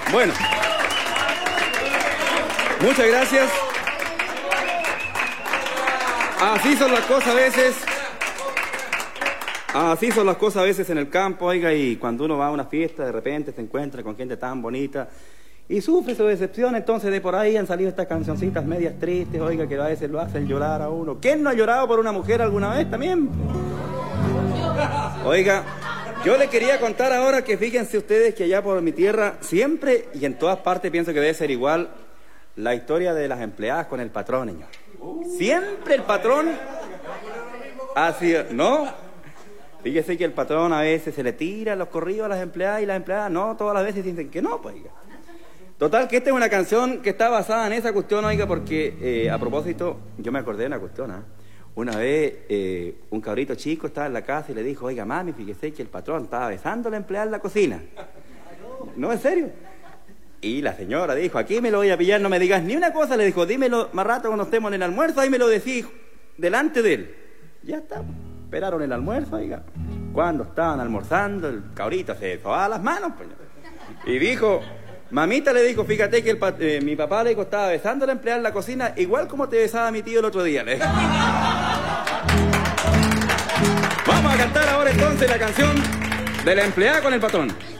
Bueno, muchas gracias. Así son las cosas a veces. Así son las cosas a veces en el campo, oiga, y cuando uno va a una fiesta, de repente se encuentra con gente tan bonita y sufre su decepción. Entonces de por ahí han salido estas cancioncitas medias tristes, oiga, que a veces lo hacen llorar a uno. ¿Quién no ha llorado por una mujer alguna vez también? Oiga, yo le quería contar ahora que fíjense ustedes que allá por mi tierra siempre y en todas partes pienso que debe ser igual la historia de las empleadas con el patrón, señor. Siempre el patrón así, ¿no? Fíjese que el patrón a veces se le tira los corridos a las empleadas y las empleadas no, todas las veces dicen que no, pues, oiga. Total, que esta es una canción que está basada en esa cuestión, oiga, porque a propósito, yo me acordé de una cuestión, ¿eh? Una vez un cabrito chico estaba en la casa y le dijo, oiga, mami, fíjese que el patrón estaba besando a la empleada en la cocina. No, en serio. Y la señora dijo, aquí me lo voy a pillar, no me digas ni una cosa, le dijo, dímelo más rato cuando estemos en el almuerzo, ahí me lo decís delante de él. Ya está. Esperaron el almuerzo, oiga. Cuando estaban almorzando, el cabrito se sobaba las manos, pues. Y dijo, mamita le dijo, fíjate que mi papá le dijo, estaba besando a la empleada en la cocina, igual como te besaba mi tío el otro día, le dijo. Vamos a cantar ahora entonces la canción de la empleada con el patrón.